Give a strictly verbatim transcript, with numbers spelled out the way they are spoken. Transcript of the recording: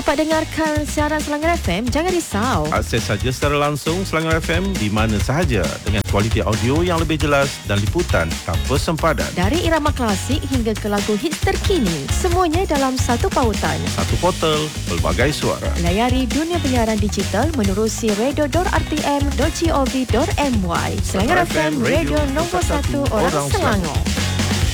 Dapat dengarkan siaran Selangor F M, jangan risau. Akses saja secara langsung Selangor F M di mana sahaja dengan kualiti audio yang lebih jelas dan liputan tanpa sempadan. Dari irama klasik hingga ke lagu hits terkini, semuanya dalam satu pautan. Satu portal, pelbagai suara. Layari dunia penyiaran digital menerusi radio dot r t m dot gov dot m y. Selangor F M, radio nombor satu orang Selangor.